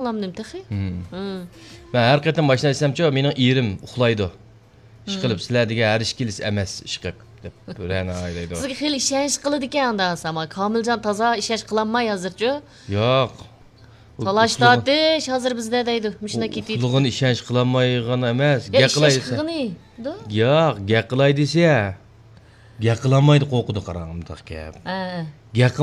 sağlamdım taxi. Ben her qatam mashina desam-chi, mening erim uxlaydi. Ish qilib, sizlarga har ish kelis emas, ish qilib deb burani aylaydi. Sizga xil ishonch qiladi ekan ama Komiljon toza ishonch qilolmay hozirchi. Yo'q. Talash tortish hozir bizda deydi. Mishina ketdi. Uxlug'in ishonch qilolmaygan emas. Gaqilaydi. Yo'q, gaqilaydi desa. Gaqilolmaydi qo'rqudi qarang, bundoq gap. Ha. Gaq